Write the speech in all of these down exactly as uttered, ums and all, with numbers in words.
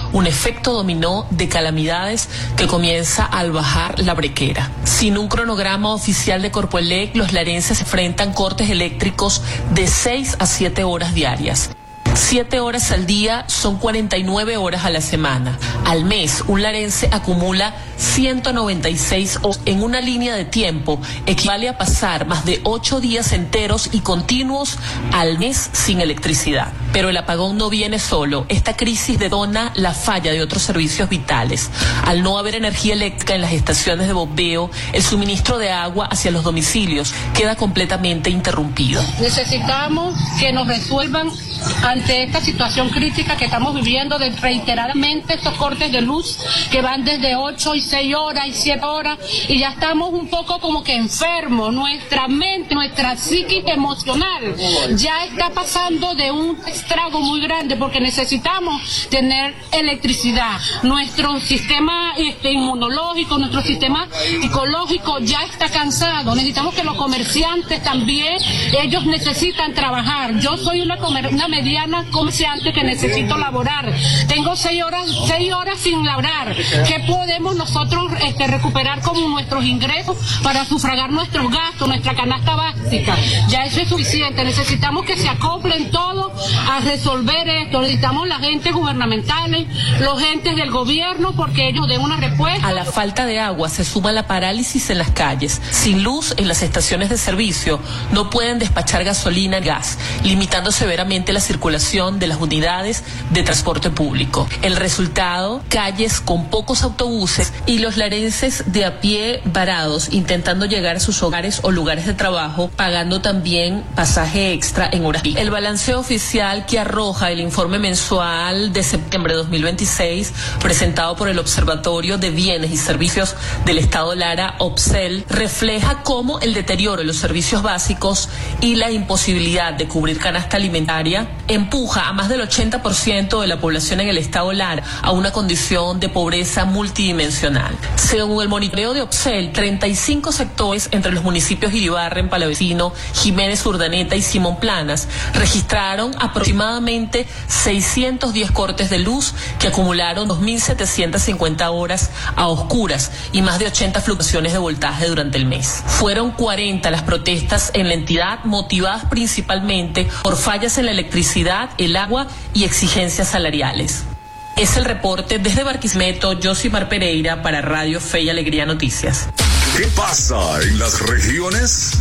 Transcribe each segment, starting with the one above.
un efecto dominó de calamidades que comienza al bajar la brequera. Sin un cronograma oficial de Corpoelec, los larenses se enfrentan cortes eléctricos de seis a siete horas diarias. Siete horas al día son cuarenta y nueve horas a la semana. Al mes, un larense acumula ciento noventa y seis horas en una línea de tiempo, equivale a pasar más de ocho días enteros y continuos al mes sin electricidad. Pero el apagón no viene solo. Esta crisis detona la falla de otros servicios vitales. Al no haber energía eléctrica en las estaciones de bombeo, el suministro de agua hacia los domicilios queda completamente interrumpido. Necesitamos que nos resuelvan ante esta situación crítica que estamos viviendo de reiteradamente estos cortes de luz que van desde ocho y seis horas y siete horas y ya estamos un poco como que enfermos. Nuestra mente, nuestra psique emocional ya está pasando de un estrago muy grande porque necesitamos tener electricidad. Nuestro sistema este, inmunológico, nuestro sistema psicológico ya está cansado. Necesitamos que los comerciantes también, ellos necesitan trabajar. Yo soy una, comer, una mediana comerciante que necesito laborar. Tengo seis horas, seis horas sin laborar. ¿Qué podemos nosotros este, recuperar como nuestros ingresos para sufragar nuestros gastos, nuestra canasta básica? Ya eso es suficiente. Necesitamos que se acoplen todos a resolver esto. Necesitamos la gente gubernamentales, los entes del gobierno, porque ellos den una respuesta. A la falta de agua se suma la parálisis en las calles. Sin luz en las estaciones de servicio no pueden despachar gasolina y gas, limitando severamente la circulación de las unidades de transporte público. El resultado, calles con pocos autobuses y los larenses de a pie varados intentando llegar a sus hogares o lugares de trabajo, pagando también pasaje extra en horas pico. El balanceo oficial que arroja el informe mensual de septiembre de dos mil veintiséis, presentado por el Observatorio de Bienes y Servicios del Estado Lara, OBSEL, refleja cómo el deterioro de los servicios básicos y la imposibilidad de cubrir canasta alimentaria empuja a más del ochenta por ciento de la población en el Estado Lara a una condición de pobreza multidimensional. Según el monitoreo de OBSEL, treinta y cinco sectores entre los municipios Iribarren, Palavecino, Jiménez Urdaneta y Simón Planas registraron aproximadamente seiscientos diez cortes de luz que acumularon dos mil setecientas cincuenta horas a oscuras y más de ochenta fluctuaciones de voltaje durante el mes. Fueron cuarenta las protestas en la entidad, motivadas principalmente por fallas en la electricidad, el agua y exigencias salariales. Es el reporte desde Barquisimeto, Josimar Pereira para Radio Fe y Alegría Noticias. ¿Qué pasa en las regiones?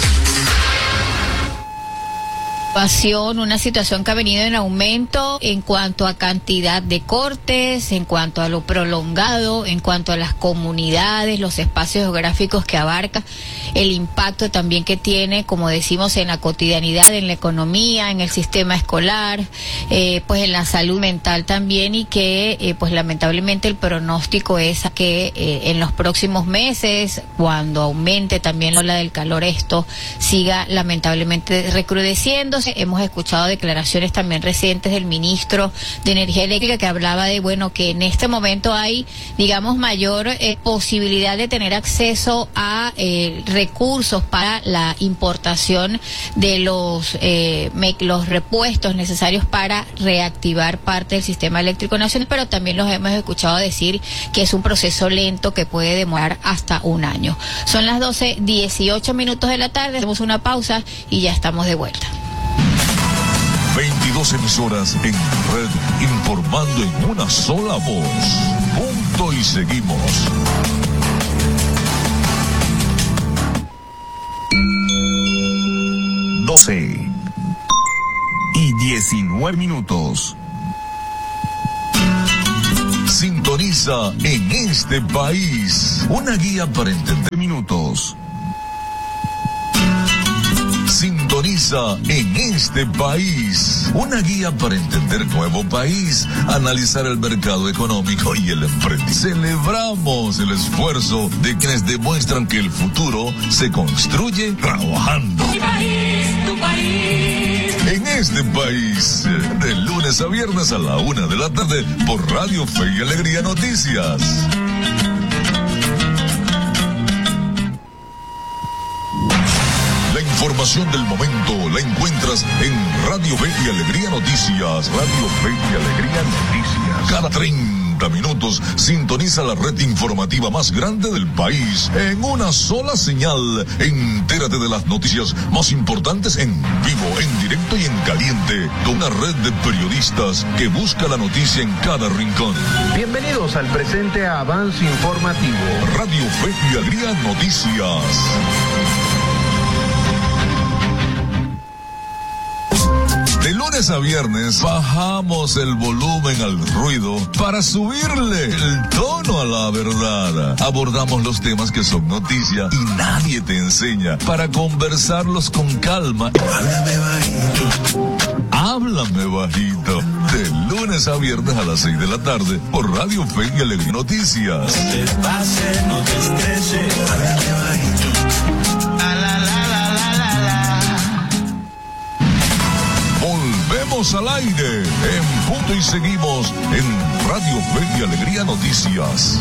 Una situación que ha venido en aumento en cuanto a cantidad de cortes, en cuanto a lo prolongado, en cuanto a las comunidades, los espacios geográficos que abarca, el impacto también que tiene, como decimos, en la cotidianidad, en la economía, en el sistema escolar, eh, pues en la salud mental también, y que eh, pues lamentablemente el pronóstico es que eh, en los próximos meses, cuando aumente también la ola del calor, esto siga lamentablemente recrudeciéndose. Hemos escuchado declaraciones también recientes del ministro de Energía Eléctrica que hablaba de, bueno, que en este momento hay, digamos, mayor eh, posibilidad de tener acceso a eh, recursos para la importación de los, eh, me, los repuestos necesarios para reactivar parte del sistema eléctrico nacional, pero también los hemos escuchado decir que es un proceso lento que puede demorar hasta un año. Son las doce dieciocho minutos de la tarde, hacemos una pausa y ya estamos de vuelta. veintidós emisoras en red, informando en una sola voz. Punto y seguimos. doce y diecinueve minutos. Sintoniza en este país una guía para entender minutos. Sintoniza en este país una guía para entender nuevo país, analizar el mercado económico y el emprendizaje. Celebramos el esfuerzo de quienes demuestran que el futuro se construye trabajando. Tu país, tu país. En este país, de lunes a viernes a la una de la tarde por Radio Fe y Alegría Noticias. La información del momento la encuentras en Radio Fe y Alegría Noticias. Radio Fe y Alegría Noticias. Cada treinta minutos sintoniza la red informativa más grande del país en una sola señal. Entérate de las noticias más importantes en vivo, en directo y en caliente, con una red de periodistas que busca la noticia en cada rincón. Bienvenidos al presente avance informativo. Radio Fe y Alegría Noticias. De lunes a viernes bajamos el volumen al ruido para subirle el tono a la verdad. Abordamos los temas que son noticia y nadie te enseña para conversarlos con calma. Háblame bajito. Háblame bajito. De lunes a viernes a las seis de la tarde por Radio Fe y Alegría Noticias. No te pases, no te estreses. Háblame bajito. La, la, la, la, la, la, la. Volvemos al aire en punto y seguimos en Radio Fe y Alegría Noticias.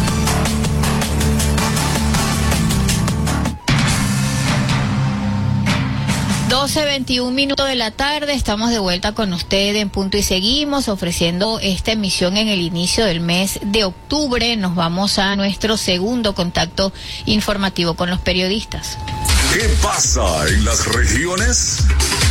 doce veintiún minutos de la tarde, estamos de vuelta con usted en Punto y Seguimos, ofreciendo esta emisión en el inicio del mes de octubre. Nos vamos a nuestro segundo contacto informativo con los periodistas. ¿Qué pasa en las regiones?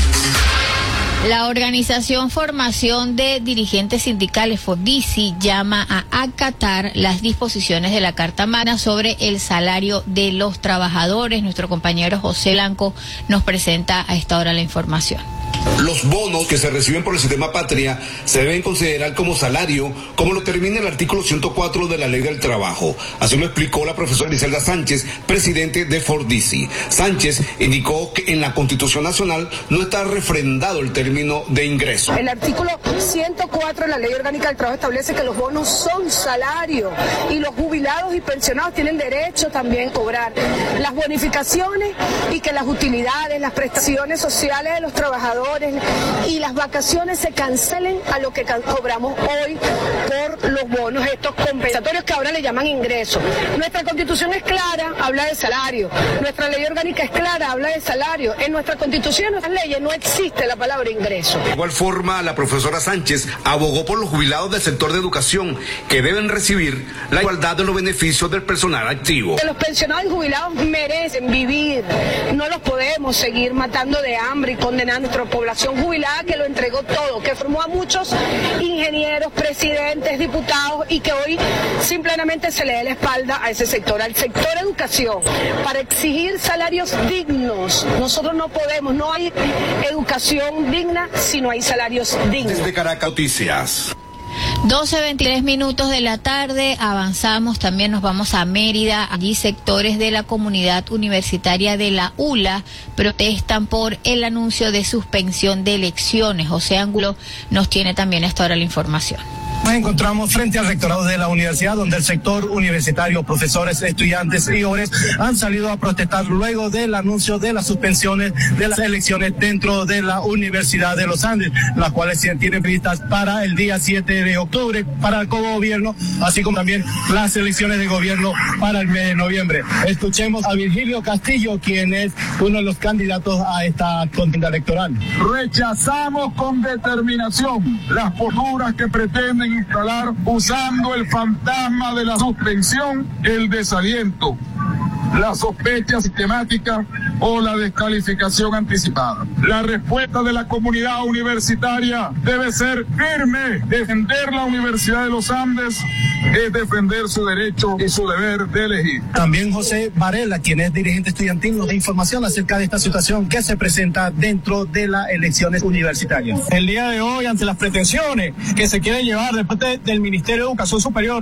La organización Formación de Dirigentes Sindicales, FORDISI, llama a acatar las disposiciones de la Carta Magna sobre el salario de los trabajadores. Nuestro compañero José Blanco nos presenta a esta hora la información. Los bonos que se reciben por el sistema Patria se deben considerar como salario, como lo termina el artículo ciento cuatro de la Ley del Trabajo. Así lo explicó la profesora Griselda Sánchez, presidente de FORDISI. Sánchez indicó que en la Constitución Nacional no está refrendado el término de ingreso. El artículo ciento cuatro de la Ley Orgánica del Trabajo establece que los bonos son salario y los jubilados y pensionados tienen derecho también a cobrar las bonificaciones y que las utilidades, las prestaciones sociales de los trabajadores y las vacaciones se cancelen a lo que cobramos hoy por los bonos estos compensatorios que ahora le llaman ingresos. Nuestra Constitución es clara, habla de salario. Nuestra ley orgánica es clara, habla de salario. En nuestra Constitución, en nuestras leyes, no existe la palabra ingreso. De igual forma, la profesora Sánchez abogó por los jubilados del sector de educación que deben recibir la igualdad de los beneficios del personal activo. Los pensionados y jubilados merecen vivir. No los podemos seguir matando de hambre y condenando a nuestra población jubilada que lo entregó todo, que formó a muchos ingenieros, presidentes, diputados y que hoy simplemente se le da la espalda a ese sector, al sector educación, para exigir salarios dignos. Nosotros no podemos, no hay educación digna si no hay salarios dignos. Desde Caracas Noticias. doce veintitrés minutos de la tarde, avanzamos, también nos vamos a Mérida. Allí sectores de la comunidad universitaria de la U L A protestan por el anuncio de suspensión de elecciones. José Ángulo nos tiene también a esta hora la información. Nos encontramos frente al rectorado de la universidad, donde el sector universitario, profesores, estudiantes y obreros han salido a protestar luego del anuncio de las suspensiones de las elecciones dentro de la Universidad de los Andes, las cuales se tienen previstas para el día siete de octubre para el cogobierno, así como también las elecciones de gobierno para el mes de noviembre. Escuchemos a Virgilio Castillo, quien es uno de los candidatos a esta contienda electoral. Rechazamos con determinación las posturas que pretenden instalar usando el fantasma de la suspensión, el desaliento, la sospecha sistemática o la descalificación anticipada. La respuesta de la comunidad universitaria debe ser firme. Defender la Universidad de los Andes es defender su derecho y su deber de elegir. También José Varela, quien es dirigente estudiantil, nos da información acerca de esta situación que se presenta dentro de las elecciones universitarias. El día de hoy, ante las pretensiones que se quieren llevar de parte del Ministerio de Educación Superior